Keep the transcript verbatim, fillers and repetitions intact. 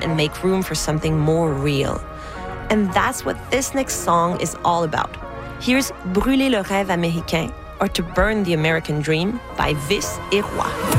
and make room for something more real. And that's what this next song is all about. Here's Brûler le rêve américain, or To Burn the American Dream by Vis et Roy.